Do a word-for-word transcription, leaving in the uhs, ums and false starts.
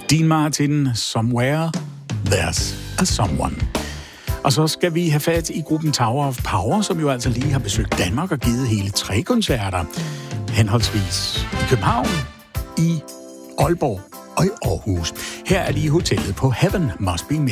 Dean Martin, Somewhere There's a Someone. Og så skal vi have fat i gruppen Tower of Power, som jo altså lige har besøgt Danmark og givet hele tre koncerter. Henholdsvis i København, i Aalborg og i Aarhus. Her er de i hotellet på Heaven Must Be